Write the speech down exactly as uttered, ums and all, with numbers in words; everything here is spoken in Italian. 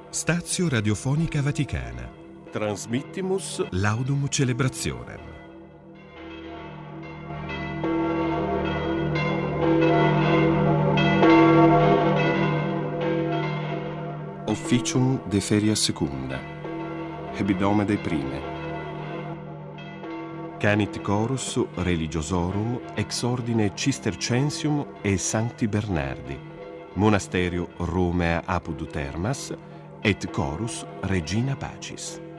Stazio Radiofonica Vaticana. Transmittimus Laudum Celebrationem. Officium de feria secunda, hebidome de prime. Canit chorus religiosorum ex ordine Cistercensium e Sancti Bernardi, monasterio Romea apud Termas, et chorus Regina Pacis.